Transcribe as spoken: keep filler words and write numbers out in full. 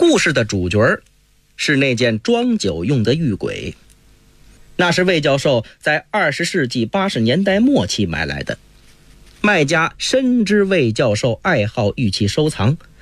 故事的主角是那件装酒用的玉簋，那是魏教授在二十世纪八十年代末期买来的。卖家深知魏教授爱好玉器收藏，